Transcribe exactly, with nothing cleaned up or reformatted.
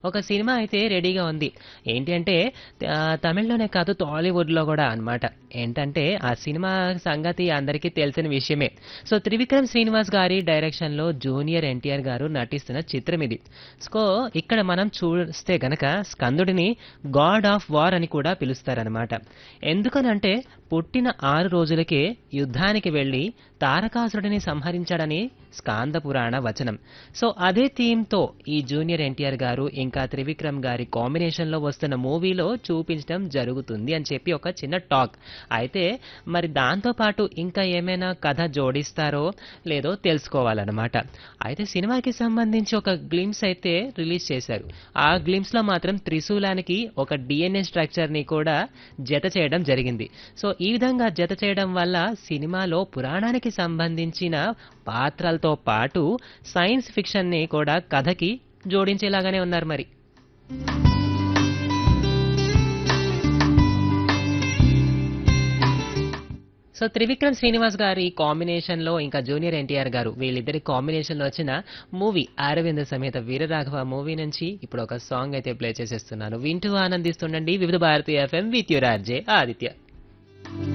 ఒక సినిమా అయితే రెడీగా ఉంది. ఏంటి అంటే ఆహ్, తమిళ్‌లోనే కాదు టాలీవుడ్‌లో గూడా అన్నమాట. ఏంటంటే ఆ సినిమా సంగతి అందరికీ తెలిసిన విషయమే. సో, త్రివిక్రమ్ శ్రీనివాస్ గారి డైరెక్షన్‌లో జూనియర్ ఎన్టీఆర్ గారు నటిస్తున్న చిత్రం ఇది. సో, ఇక్కడ మనం చూస్తే గనక స్కందుడిని గాడ్ ఆఫ్ వార్ అని కూడా పిలుస్తారనమాట. ఎందుకనంటే పుట్టిన ఆరు రోజులకే యుద్ధానికి వెళ్లి తారకాసురుడిని సంహరించాడని స్కాంద పురాణ వచనం. సో అదే థీమ్‌తో ఈ జూనియర్ ఎన్టీఆర్ గారు ఇంకా త్రివిక్రమ్ గారి కాంబినేషన్‌లో వస్తున్న మూవీలో చూపించడం జరుగుతుంది అని చెప్పి ఒక చిన్న టాక్. అయితే మరి దాంతో పాటు ఇంకా ఏమైనా కథ జోడిస్తారో లేదో తెలుసుకోవాలన్నమాట. అయితే సినిమాకి సంబంధించి ఒక గ్లింప్స్ అయితే రిలీజ్ చేశారు. ఆ గ్లింప్స్‌లో మాత్రం త్రిశూలానికి ఒక డీఎన్ఏ స్ట్రక్చర్‌ని కూడా జత చేయడం జరిగింది. సో ఈ విధంగా జత చేయడం వల్ల సినిమాలో పురాణానికి సంబంధించిన పాత్రలతో పాటు సైన్స్ ఫిక్షన్ని కూడా కథకి జోడించేలాగానే ఉన్నారు మరి. సో త్రివిక్రమ్ శ్రీనివాస్ గారి కాంబినేషన్ లో ఇంకా జూనియర్ ఎన్టీఆర్ గారు వీళ్ళిద్దరి కాంబినేషన్ లో వచ్చిన మూవీ అరవింద సమేత వీరరాఘవ మూవీ నుంచి ఇప్పుడు ఒక సాంగ్ అయితే ప్లే చేసేస్తున్నాను. వింటూ ఆనందిస్తుండండి వివిధ భారతీయ FM with your RJ Aditya.